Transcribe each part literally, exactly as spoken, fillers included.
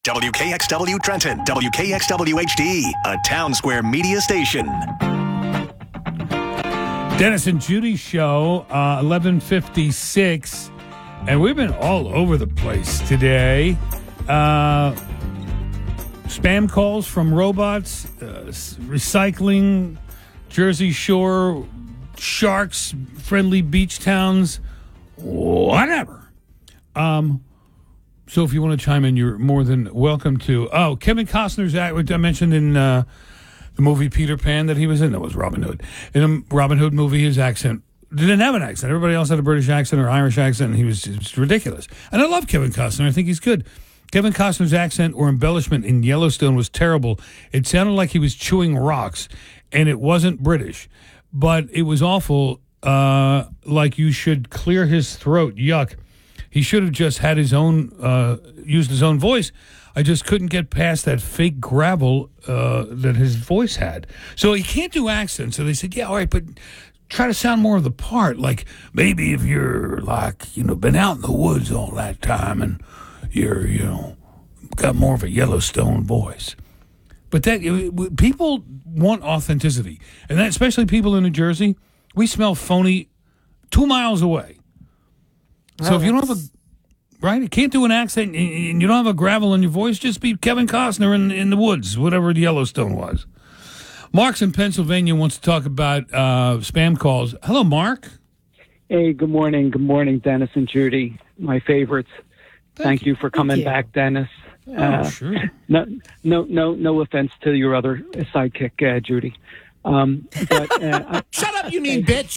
W K X W Trenton, W K X W H D, a Town Square media station. Dennis and Judy show, uh, eleven fifty-six, and we've been all over the place today. Uh, spam calls from robots, uh, recycling, Jersey Shore, sharks, friendly beach towns, whatever. Um... So if you want to chime in, you're more than welcome to. Oh, Kevin Costner's act, which I mentioned in uh, the movie Peter Pan that he was in. That was Robin Hood. In a Robin Hood movie, his accent didn't have an accent. Everybody else had a British accent or Irish accent, and he was just ridiculous. And I love Kevin Costner. I think he's good. Kevin Costner's accent or embellishment in Yellowstone was terrible. It sounded like he was chewing rocks, and it wasn't British. But it was awful, uh, like you should clear his throat. Yuck. He should have just had his own, uh, used his own voice. I just couldn't get past that fake gravel uh, that his voice had. So he can't do accents. So they said, yeah, all right, but try to sound more of the part. Like maybe if you're like, you know, been out in the woods all that time and you're, you know, got more of a Yellowstone voice. But that people want authenticity. And that, especially people in New Jersey, we smell phony two miles away. So oh, if you don't have a, right, you can't do an accent and you don't have a gravel in your voice, just be Kevin Costner in, in the woods, whatever Yellowstone was. Mark's in Pennsylvania wants to talk about uh, spam calls. Hello, Mark. Hey, good morning. Good morning, Dennis and Judy, my favorites. Thank, Thank you. you for coming you. back, Dennis. Oh, uh, sure. No, no, no, no offense to your other sidekick, uh, Judy. Um, but, uh, Shut up, you mean bitch.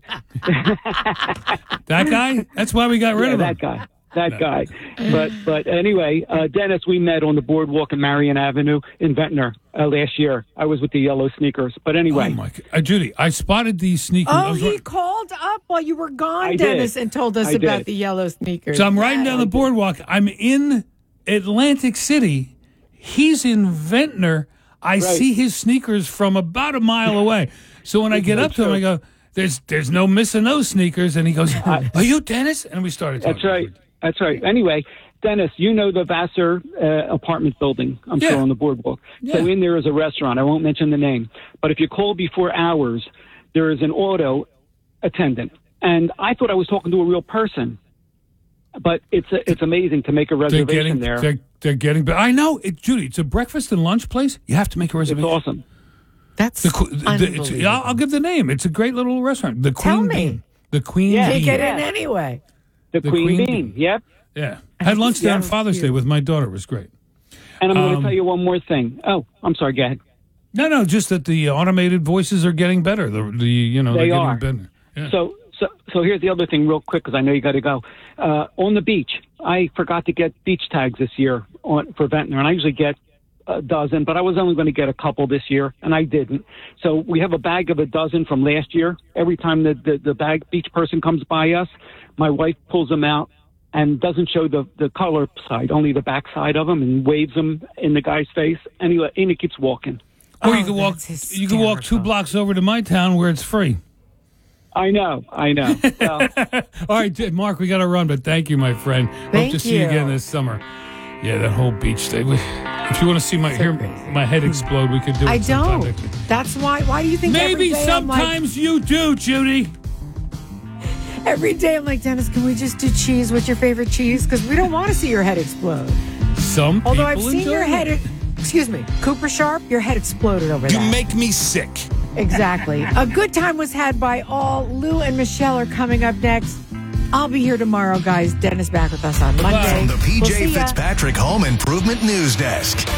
That guy? That's why we got rid yeah, of him. That guy. That no. guy. But but anyway, uh, Dennis, we met on the boardwalk in Marion Avenue in Ventnor uh, last year. I was with the yellow sneakers. But anyway. Oh, my God. Uh, Judy, I spotted these sneakers. Oh, he right- called up while you were gone, I Dennis, did. and told us I about did. the yellow sneakers. So I'm riding down the boardwalk. I'm in Atlantic City. He's in Ventnor. I Right. see his sneakers from about a mile away. So when I get up to him, I go, There's there's no missing those sneakers. And he goes, are you Dennis? And we started talking. That's right. That's right. Anyway, Dennis, you know the Vassar uh, apartment building, I'm Yeah. sure, on the boardwalk. Yeah. So in there is a restaurant. I won't mention the name. But if you call before hours, there is an auto attendant. And I thought I was talking to a real person. But it's a, it's amazing to make a They're reservation getting, there. they're, they're getting, but I know, it, Judy, it's a breakfast and lunch place. You have to make a It's reservation. awesome. That's The, the, the, it's, unbelievable. I'll, I'll give the name. It's a great little restaurant. The Queen Tell me. Bean. The Queen Yeah. Bean. Can't get in anyway. The, The Queen, Queen Bean. Bean. Yep. Yeah. Had lunch there on Yeah. Father's Day with my daughter. It was great. And I'm going Um, to tell you one more thing. Oh, I'm sorry. Go ahead. No, no, just that the automated voices are getting better. The, the you know, They they're are. getting better. Yeah. So, so, so here's the other thing, real quick, because I know you got to go. Uh, on the beach, I forgot to get beach tags this year on for Ventnor, and I usually get a dozen, but I was only going to get a couple this year, and I didn't. So we have a bag of a dozen from last year. Every time the the, the bag beach person comes by us, my wife pulls them out and doesn't show the the color side, only the back side of them, and waves them in the guy's face, and he and he keeps walking. Or you Oh, can walk. that's You can walk two hysterical. blocks over to my town where it's free. I know, I know. Well, All right, Mark, we got to run, but thank you, my friend. Hope Thank to see you you. again this summer. Yeah, that whole beach day. We, if you want to see my So hear crazy. my head explode, we could do it. I sometime don't. next week. That's why. Why do you think Maybe every day I'm like, sometimes you do, Judy. every day I'm like, Dennis, can we just do cheese? What's your favorite cheese? Because we don't want to see your head explode. Some people Although I've seen enjoy your it. head, excuse me, Cooper Sharp, your head exploded over You that. make me sick. Exactly. A good time was had by all. Lou and Michelle are coming up next. I'll be here tomorrow, guys. Dennis back with us on Monday. From the P We'll J see ya. Fitzpatrick Home Improvement News Desk.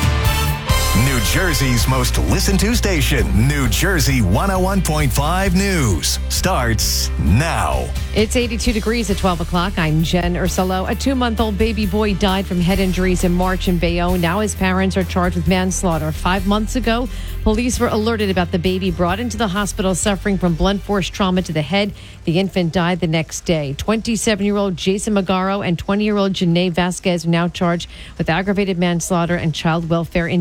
New Jersey's most listened to station, New Jersey one oh one point five News, starts now. It's eighty-two degrees at twelve o'clock. I'm Jen Ursulo. A two-month-old baby boy died from head injuries in March in Bayonne. Now his parents are charged with manslaughter. Five months ago, police were alerted about the baby brought into the hospital suffering from blunt force trauma to the head. The infant died the next day. twenty-seven-year-old Jason Magaro and twenty-year-old Janae Vasquez are now charged with aggravated manslaughter and child welfare endangerment.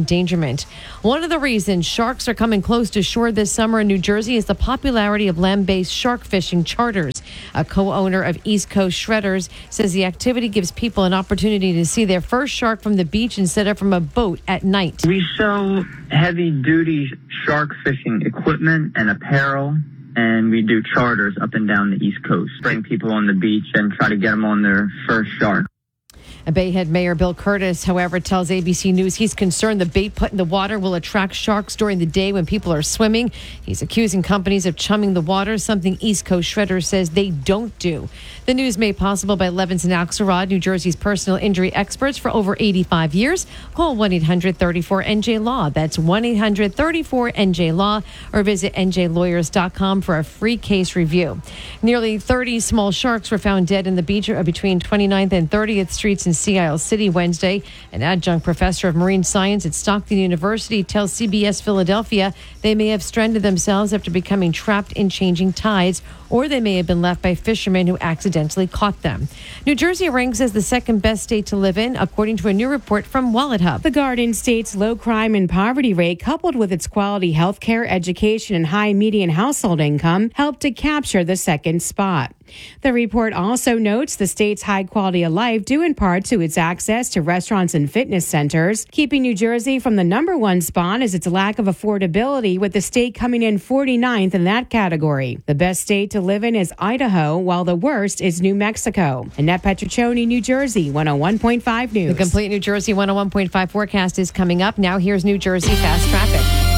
fishermen. One of the reasons sharks are coming close to shore this summer in New Jersey is the popularity of land-based shark fishing charters. A co-owner of East Coast Shredders says the activity gives people an opportunity to see their first shark from the beach instead of from a boat at night. We sell heavy-duty shark fishing equipment and apparel, and we do charters up and down the East Coast. Bring people on the beach and try to get them on their first shark. Bayhead Mayor Bill Curtis, however, tells A B C News he's concerned the bait put in the water will attract sharks during the day when people are swimming. He's accusing companies of chumming the water, something East Coast Shredder says they don't do. The news made possible by Levinson Axelrod, New Jersey's personal injury experts for over eighty-five years. Call one eight hundred thirty-four N J Law. That's one eight hundred thirty-four N J Law, or visit N J lawyers dot com for a free case review. Nearly thirty small sharks were found dead in the beach between twenty-ninth and thirtieth Streets in Sea Isle City Wednesday. An adjunct professor of marine science at Stockton University tells C B S Philadelphia they may have stranded themselves after becoming trapped in changing tides, or they may have been left by fishermen who accidentally caught them. New Jersey ranks as the second best state to live in, according to a new report from Wallet Hub. The Garden State's low crime and poverty rate, coupled with its quality health care, education, and high median household income, helped to capture the second spot. The report also notes the state's high quality of life due in part to its access to restaurants and fitness centers. Keeping New Jersey from the number one spot is its lack of affordability, with the state coming in forty-ninth in that category. The best state to live in is Idaho, while the worst is New Mexico. Annette Petriccioni, New Jersey, one oh one point five News. The complete New Jersey one oh one point five forecast is coming up. Now here's New Jersey fast traffic.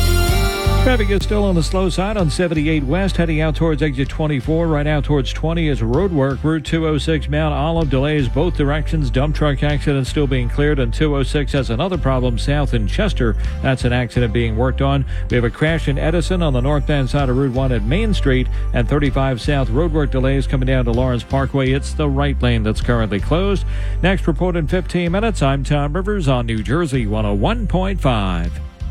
Traffic is still on the slow side on seventy-eight West, heading out towards exit twenty-four. Right out towards twenty is road work. Route two oh six Mount Olive delays both directions. Dump truck accident still being cleared, and two oh six has another problem south in Chester. That's an accident being worked on. We have a crash in Edison on the northbound side of Route one at Main Street, and thirty-five South road work delays coming down to Lawrence Parkway. It's the right lane that's currently closed. Next report in fifteen minutes. I'm Tom Rivers on New Jersey one oh one point five.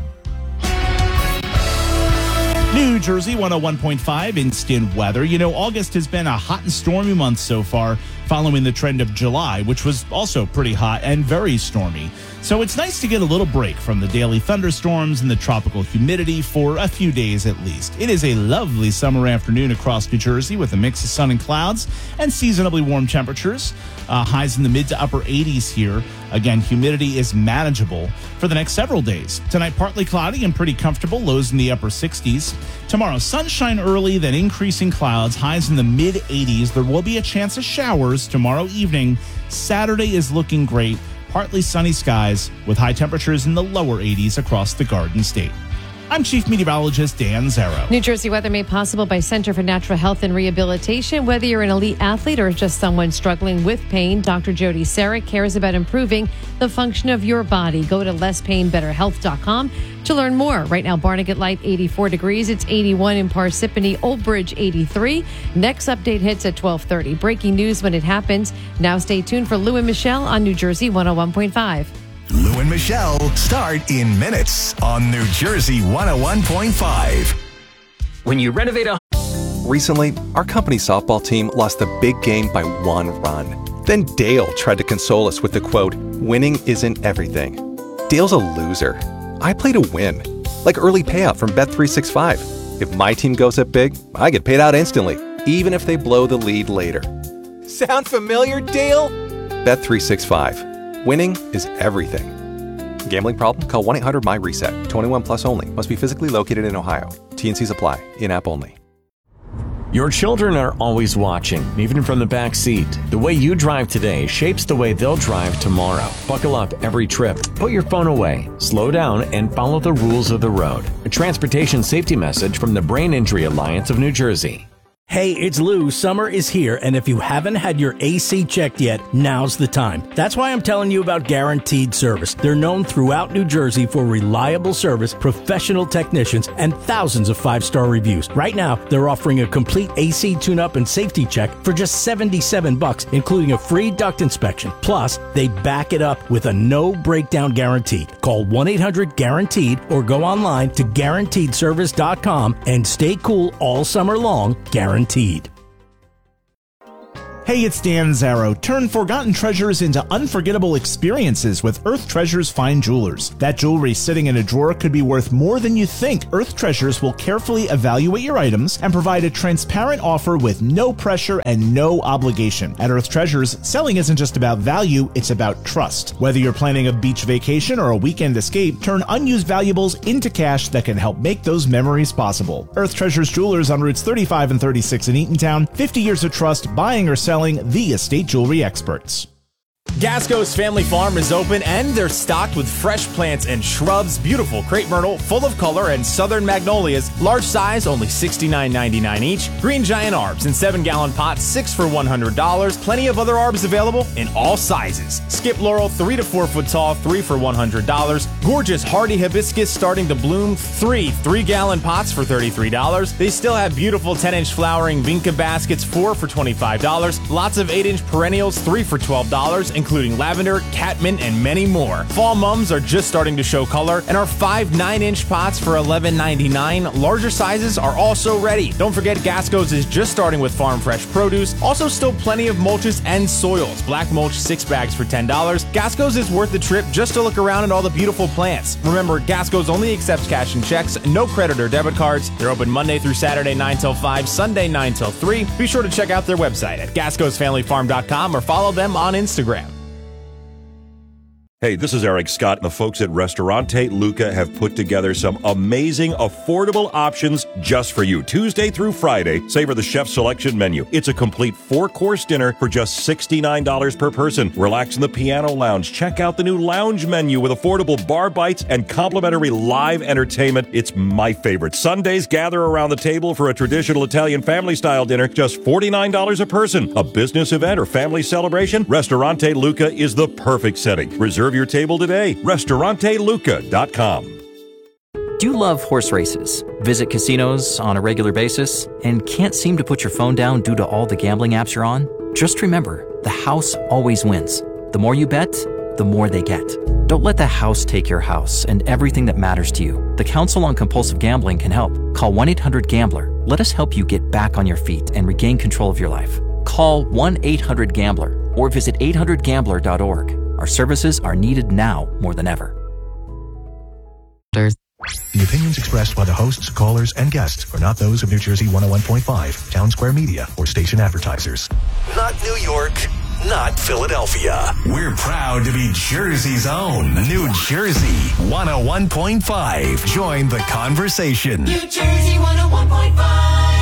New Jersey one oh one point five instant weather. You know, August has been a hot and stormy month so far, following the trend of July, which was also pretty hot and very stormy. So it's nice to get a little break from the daily thunderstorms and the tropical humidity for a few days at least. It is a lovely summer afternoon across New Jersey with a mix of sun and clouds and seasonably warm temperatures. Uh, highs in the mid to upper eighties here. Again, humidity is manageable for the next several days. Tonight, partly cloudy and pretty comfortable, lows in the upper sixties. Tomorrow, sunshine early, then increasing clouds, highs in the mid eighties. There will be a chance of showers tomorrow evening. Saturday is looking great. Partly sunny skies with high temperatures in the lower eighties across the Garden State. I'm Chief Meteorologist Dan Zarrow. New Jersey weather made possible by Center for Natural Health and Rehabilitation. Whether you're an elite athlete or just someone struggling with pain, Doctor Jody Sarek cares about improving the function of your body. Go to less pain better health dot com to learn more. Right now, Barnegat Light, eighty-four degrees. It's eighty-one in Parsippany, Old Bridge, eighty-three. Next update hits at twelve thirty. Breaking news when it happens. Now stay tuned for Lou and Michelle on New Jersey one oh one point five. Lou and Michelle start in minutes on New Jersey one oh one point five. When you renovate a... Recently, our company softball team lost the big game by one run. Then Dale tried to console us with the quote, "Winning isn't everything." Dale's a loser. I play to win. Like early payout from Bet three sixty-five. If my team goes up big, I get paid out instantly, even if they blow the lead later. Sound familiar, Dale? Bet three sixty-five. Winning is everything. Gambling problem? Call one eight hundred M Y reset. twenty-one plus only. Must be physically located in Ohio. T N Cs apply. In-app only. Your children are always watching, even from the back seat. The way you drive today shapes the way they'll drive tomorrow. Buckle up every trip. Put your phone away. Slow down and follow the rules of the road. A transportation safety message from the Brain Injury Alliance of New Jersey. Hey, it's Lou. Summer is here, and if you haven't had your A C checked yet, now's the time. That's why I'm telling you about Guaranteed Service. They're known throughout New Jersey for reliable service, professional technicians, and thousands of five-star reviews. Right now, they're offering a complete A C tune-up and safety check for just seventy-seven bucks, including a free duct inspection. Plus, they back it up with a no-breakdown guarantee. Call one eight hundred guaranteed or go online to guaranteed service dot com and stay cool all summer long. Guaranteed. Guaranteed. Hey, it's Dan Zarrow. Turn forgotten treasures into unforgettable experiences with Earth Treasures Fine Jewelers. That jewelry sitting in a drawer could be worth more than you think. Earth Treasures will carefully evaluate your items and provide a transparent offer with no pressure and no obligation. At Earth Treasures, selling isn't just about value, it's about trust. Whether you're planning a beach vacation or a weekend escape, turn unused valuables into cash that can help make those memories possible. Earth Treasures Jewelers on routes thirty-five and thirty-six in Eatontown. fifty years of trust, buying or selling. The estate jewelry experts. Gasco's Family Farm is open and they're stocked with fresh plants and shrubs, beautiful crepe myrtle, full of color, and southern magnolias, large size, only sixty-nine ninety-nine each, green giant arbs in seven gallon pots, six for one hundred dollars, plenty of other arbs available in all sizes. Skip laurel, three to four foot tall, three for one hundred dollars, gorgeous hardy hibiscus starting to bloom, three three gallon pots for thirty-three dollars. They still have beautiful ten inch flowering vinca baskets, four for twenty-five dollars, lots of eight inch perennials, three for twelve dollars, including lavender, catmint, and many more. Fall mums are just starting to show color, and our five nine inch pots for eleven ninety-nine. Larger sizes are also ready. Don't forget, Gasco's is just starting with farm fresh produce. Also, still plenty of mulches and soils. Black mulch, six bags for ten dollars. Gasco's is worth the trip just to look around at all the beautiful plants. Remember, Gasco's only accepts cash and checks, no credit or debit cards. They're open Monday through Saturday, nine till five, Sunday, nine till three. Be sure to check out their website at gascos family farm dot com or follow them on Instagram. Hey, this is Eric Scott, and the folks at Restaurante Luca have put together some amazing, affordable options just for you. Tuesday through Friday, savor the chef's selection menu. It's a complete four-course dinner for just sixty-nine dollars per person. Relax in the piano lounge. Check out the new lounge menu with affordable bar bites and complimentary live entertainment. It's my favorite. Sundays, gather around the table for a traditional Italian family-style dinner, just forty-nine dollars a person. A business event or family celebration? Restaurante Luca is the perfect setting. Reserve your table today. Restaurante Luca dot com. Do you love horse races, visit casinos on a regular basis, and can't seem to put your phone down due to all the gambling apps you're on? Just remember, the house always wins. The more you bet, the more they get. Don't let the house take your house and everything that matters to you. The Council on Compulsive Gambling can help. Call one eight hundred gambler. Let us help you get back on your feet and regain control of your life. Call one eight hundred gambler or visit eight hundred gambler dot org. Our services are needed now more than ever. The opinions expressed by the hosts, callers, and guests are not those of New Jersey one oh one point five, Town Square Media, or station advertisers. Not New York, not Philadelphia. We're proud to be Jersey's own New Jersey one oh one point five. Join the conversation. New Jersey one oh one point five.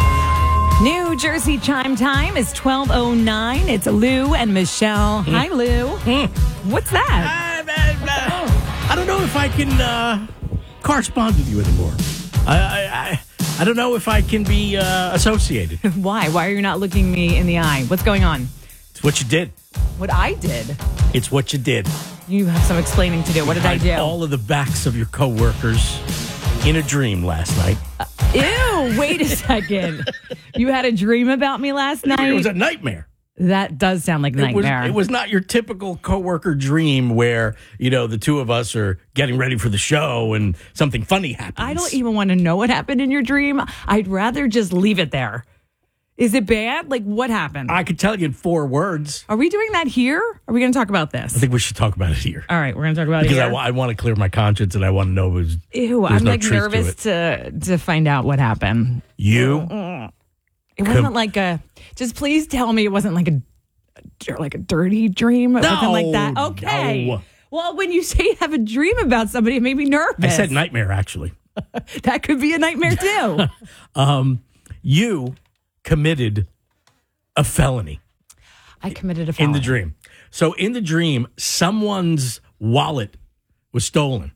New Jersey chime time is twelve oh nine. It's Lou and Michelle. Hi, Lou. What's that? I don't know if I can uh, correspond with you anymore. I, I, I, I don't know if I can be uh, associated. Why? Why are you not looking me in the eye? What's going on? It's what you did. What I did? It's what you did. You have some explaining to do. What did I do? All of the backs of your coworkers in a dream last night. Uh, ew, wait a second. You had a dream about me last night? It was a nightmare. That does sound like a nightmare. It was, it was not your typical coworker dream where, you know, the two of us are getting ready for the show and something funny happens. I don't even want to know what happened in your dream. I'd rather just leave it there. Is it bad? Like, what happened? I could tell you in four words. Are we doing that here? Are we going to talk about this? I think we should talk about it here. All right, we're going to talk about because it here. Because I, I want to clear my conscience and I want to know it was, Ew, I'm no like nervous to, to to find out what happened. You? It wasn't Com- like a, just please tell me it wasn't like a, like a dirty dream. It no, wasn't like that. Okay. No. Well, when you say you have a dream about somebody, it made me nervous. I said nightmare, actually. That could be a nightmare, too. um, you committed a felony. I committed a felony. In the dream. So in the dream, someone's wallet was stolen.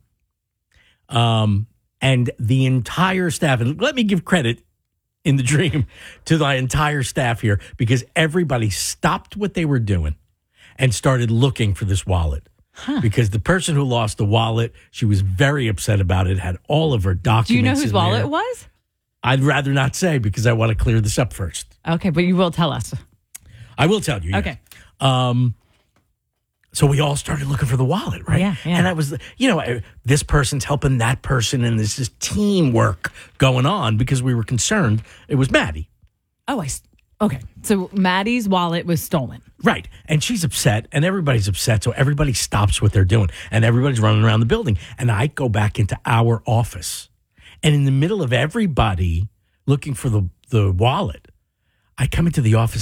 Um, and the entire staff, and let me give credit in the dream to the entire staff here, because everybody stopped what they were doing and started looking for this wallet. Huh. Because the person who lost the wallet, she was very upset about it, had all of her documents. Do you know whose in wallet there. it was? I'd rather not say because I want to clear this up first. Okay, but you will tell us. I will tell you. Yes. Okay. Um, so we all started looking for the wallet, right? Yeah, yeah. And I was, you know, this person's helping that person, and there's this teamwork going on because we were concerned it was Maddie. Oh, I, Okay, so Maddie's wallet was stolen. Right. And she's upset, and everybody's upset. So everybody stops what they're doing, and everybody's running around the building. And I go back into our office. And in the middle of everybody looking for the, the wallet, I come into the office.